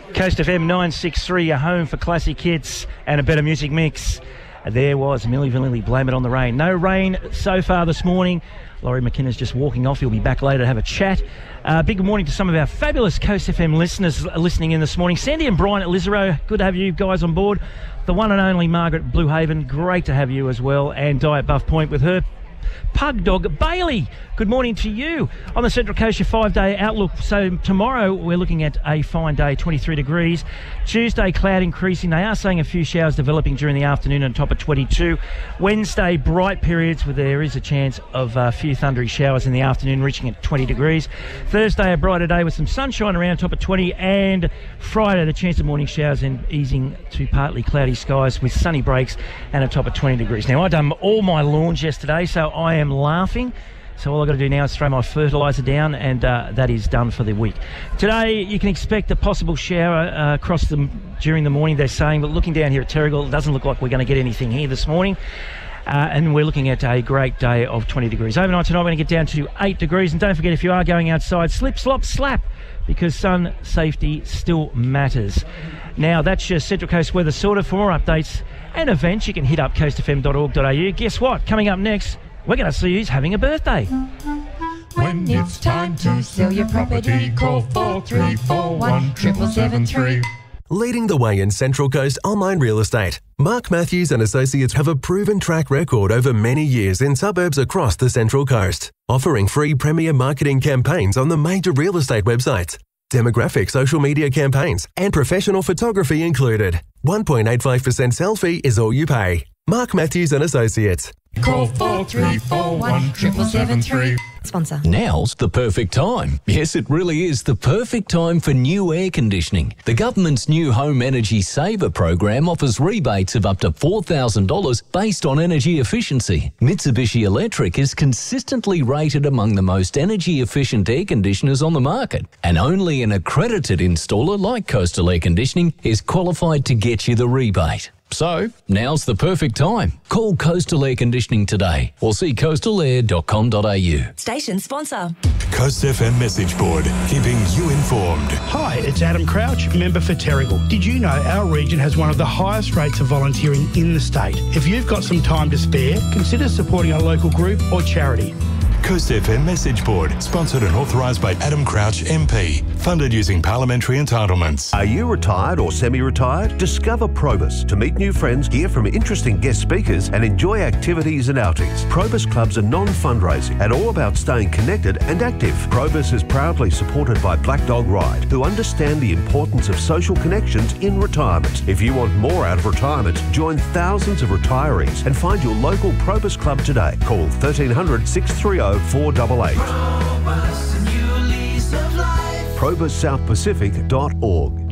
Coast FM 963, a home for classic hits and a better music mix. There was Milli Vanilli, Blame It on the Rain. No rain so far this morning. Laurie McKinnon is just walking off. He'll be back later to have a chat. Big good morning to some of our fabulous Coast FM listeners listening in this morning. Sandy and Brian at Lisero, good to have you guys on board. The one and only Margaret Blue Haven, great to have you as well. And Di at Buff Point with her pug dog Bailey, good morning to you. On the Central Coast, your 5-day outlook. So tomorrow we're looking at a fine day, 23 degrees. Tuesday, cloud increasing. They are saying a few showers developing during the afternoon on top of 22. Wednesday, bright periods where there is a chance of a few thundery showers in the afternoon, reaching at 20 degrees. Thursday, a brighter day with some sunshine around top of 20. And Friday, the chance of morning showers and easing to partly cloudy skies with sunny breaks and a top of 20 degrees. Now, I've done all my lawns yesterday, so I am laughing. So all I've got to do now is throw my fertiliser down, and that is done for the week. Today, you can expect a possible shower across during the morning, they're saying, but looking down here at Terrigal, it doesn't look like we're going to get anything here this morning. And we're looking at a great day of 20 degrees. Overnight tonight, we're going to get down to 8 degrees. And don't forget, if you are going outside, slip, slop, slap, because sun safety still matters. Now, that's your Central Coast weather sorted. For more updates and events, you can hit up coastfm.org.au. Guess what? Coming up next, we're going to see who's having a birthday. When it's time to sell your property, call 4341 7773. Leading the way in Central Coast online real estate, Mark Matthews and Associates have a proven track record over many years in suburbs across the Central Coast, offering free premier marketing campaigns on the major real estate websites, demographic social media campaigns, and professional photography included. 1.85% sell fee is all you pay. Mark Matthews and Associates. Call 4341 7773. Sponsor. Now's the perfect time. Yes, it really is the perfect time for new air conditioning. The government's new Home Energy Saver program offers rebates of up to $4,000 based on energy efficiency. Mitsubishi Electric is consistently rated among the most energy efficient air conditioners on the market, and only an accredited installer like Coastal Air Conditioning is qualified to get you the rebate. So, now's the perfect time. Call Coastal Air Conditioning today or see coastalair.com.au. Station sponsor. Coast FM message board, keeping you informed. Hi, it's Adam Crouch, member for Terrigal. Did you know our region has one of the highest rates of volunteering in the state? If you've got some time to spare, consider supporting a local group or charity. Coast FM message board, sponsored and authorised by Adam Crouch MP, funded using parliamentary entitlements. Are you retired or semi-retired? Discover Probus to meet new friends, hear from interesting guest speakers and enjoy activities and outings. Probus clubs are non-fundraising and all about staying connected and active. Probus is proudly supported by Black Dog Ride, who understand the importance of social connections in retirement. If you want more out of retirement, join thousands of retirees and find your local Probus club today. Call 1300 630 488. Probus, a new lease of life. ProbusSouthPacific.org.